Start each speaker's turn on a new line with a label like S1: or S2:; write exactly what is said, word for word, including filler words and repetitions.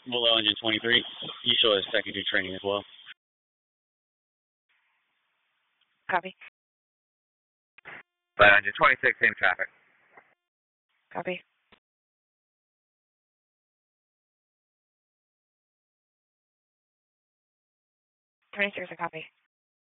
S1: Below engine twenty-three. You show us secondary training as well.
S2: Copy.
S3: But engine twenty-six, same traffic.
S2: Copy. twenty-six, a copy.